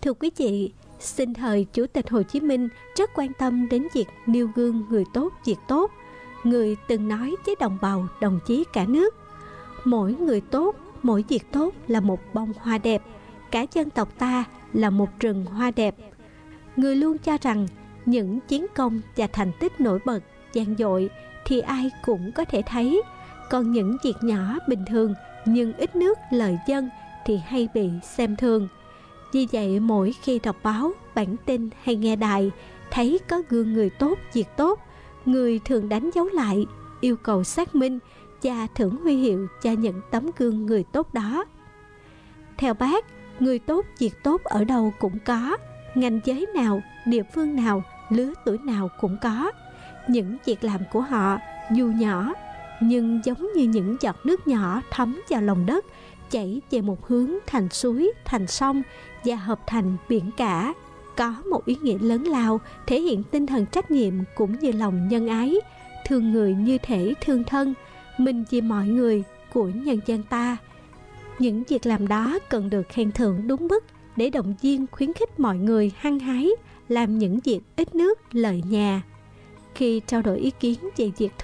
Thưa quý vị, sinh thời Chủ tịch Hồ Chí Minh rất quan tâm đến việc nêu gương người tốt việc tốt. Người từng nói với đồng bào, đồng chí cả nước: mỗi người tốt, mỗi việc tốt là một bông hoa đẹp, cả dân tộc ta là một rừng hoa đẹp. Người luôn cho rằng những chiến công và thành tích nổi bật, vang dội thì ai cũng có thể thấy, còn những việc nhỏ bình thường nhưng ít nước lợi dân thì hay bị xem thường. Vì vậy mỗi khi đọc báo, bản tin hay nghe đài, thấy có gương người tốt việc tốt, người thường đánh dấu lại, yêu cầu xác minh và thưởng huy hiệu cho những tấm gương người tốt đó. Theo Bác, người tốt việc tốt ở đâu cũng có, ngành giới nào, địa phương nào, lứa tuổi nào cũng có. Những việc làm của họ dù nhỏ nhưng giống như những giọt nước nhỏ thấm vào lòng đất, chảy về một hướng thành suối, thành sông và hợp thành biển cả, có một ý nghĩa lớn lao, thể hiện tinh thần trách nhiệm cũng như lòng nhân ái, thương người như thể thương thân, mình vì mọi người của nhân dân ta. Những việc làm đó cần được khen thưởng đúng mức để động viên khuyến khích mọi người hăng hái làm những việc ít nước lợi nhà. Khi trao đổi ý kiến về việc